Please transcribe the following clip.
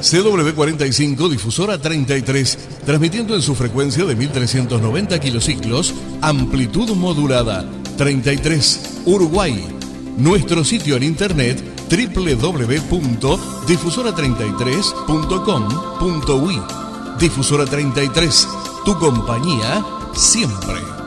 CW45 Difusora 33, transmitiendo en su frecuencia de 1390 kilociclos, amplitud modulada, 33, Uruguay. Nuestro sitio en internet www.difusora33.com.uy. Difusora 33, tu compañía siempre.